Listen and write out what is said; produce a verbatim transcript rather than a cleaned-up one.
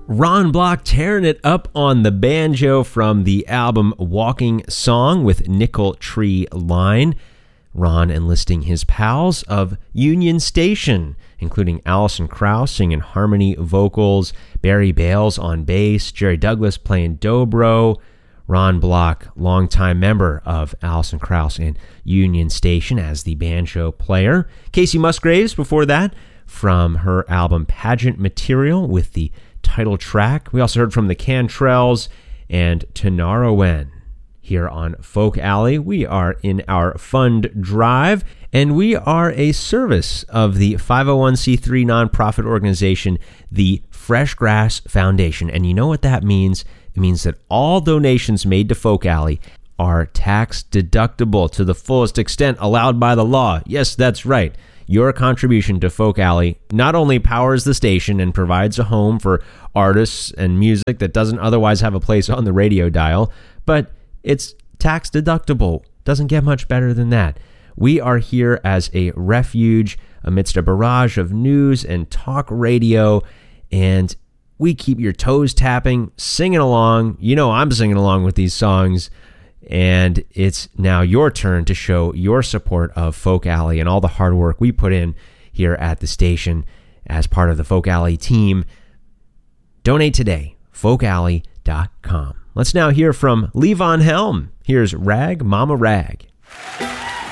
Ron Block tearing it up on the banjo from the album Walking Song with Nickel Tree Line. Ron enlisting his pals of Union Station, including Alison Krauss singing harmony vocals, Barry Bales on bass, Jerry Douglas playing dobro. Ron Block, longtime member of Alison Krauss and Union Station as the banjo player. Casey Musgraves before that from her album Pageant Material with the title track. We also heard from the Cantrells and Tinariwen. Here on Folk Alley, we are in our fund drive, and we are a service of the five oh one c three nonprofit organization, the Fresh Grass Foundation. And you know what that means? It means that all donations made to Folk Alley are tax deductible to the fullest extent allowed by the law. Yes, that's right. Your contribution to Folk Alley not only powers the station and provides a home for artists and music that doesn't otherwise have a place on the radio dial, but it's tax deductible. Doesn't get much better than that. We are here as a refuge amidst a barrage of news and talk radio, and we keep your toes tapping, singing along. You know I'm singing along with these songs. And it's now your turn to show your support of Folk Alley and all the hard work we put in here at the station as part of the Folk Alley team. Donate today, folk alley dot com. Let's now hear from Levon Helm. Here's Rag Mama Rag.